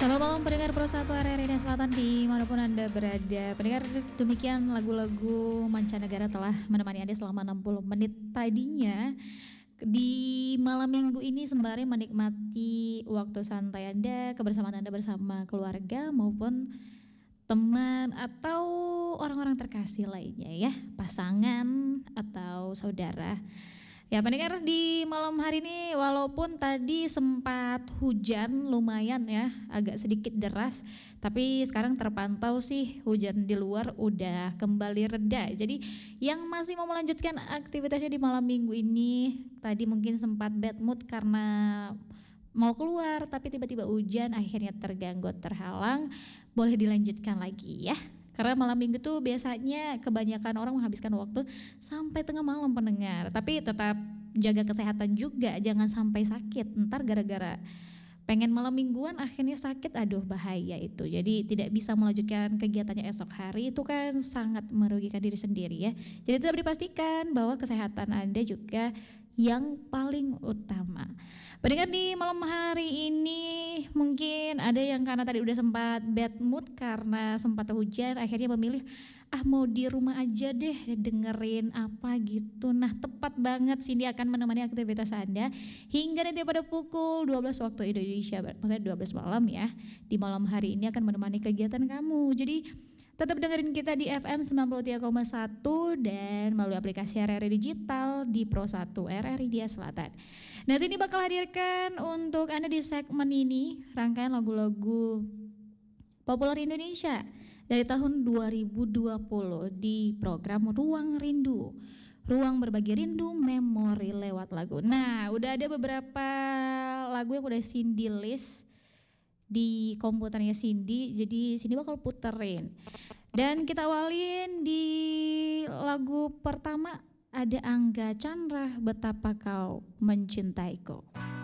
Selamat malam pendengar Pro 1 RRI dan Selatan dimanapun Anda berada. Pendengar, demikian lagu-lagu mancanegara telah menemani Anda selama 60 menit tadinya. Di malam minggu ini sembari menikmati waktu santai Anda, kebersamaan Anda bersama keluarga maupun teman atau orang-orang terkasih lainnya ya, pasangan atau saudara. Ya pendengar, di malam hari ini walaupun tadi sempat hujan lumayan ya, agak sedikit deras, tapi sekarang terpantau sih hujan di luar udah kembali reda. Jadi yang masih mau melanjutkan aktivitasnya di malam minggu ini, tadi mungkin sempat bad mood karena mau keluar tapi tiba-tiba hujan akhirnya terganggu terhalang, boleh dilanjutkan lagi ya. Karena malam minggu tuh biasanya kebanyakan orang menghabiskan waktu sampai tengah malam pendengar. Tapi tetap jaga kesehatan juga, jangan sampai sakit. Ntar gara-gara pengen malam mingguan akhirnya sakit, aduh bahaya itu. Jadi tidak bisa melanjutkan kegiatannya esok hari, itu kan sangat merugikan diri sendiri ya. Jadi tetap dipastikan bahwa kesehatan Anda juga yang paling utama. Pendengar, di malam hari ini mungkin ada yang karena tadi udah sempat bad mood karena sempat hujan akhirnya memilih mau di rumah aja deh dengerin apa gitu. Nah tepat banget, Cindy akan menemani aktivitas Anda hingga nanti pada pukul 12 waktu Indonesia, maksudnya 12 malam ya. Di malam hari ini akan menemani kegiatan kamu. Jadi tetap dengerin kita di FM 93,1 dan melalui aplikasi RRI Digital di Pro 1 RRI Dia Selatan. Nah sini bakal hadirkan untuk Anda di segmen ini rangkaian lagu-lagu populer Indonesia dari tahun 2020 di program Ruang Rindu. Ruang berbagi rindu, memori lewat lagu. Nah udah ada beberapa lagu yang udah Cindy list di komputernya Cindy, jadi Cindy bakal puterin. Dan kita awalin di lagu pertama ada Angga Chandra, Betapa Kau Mencintaiku.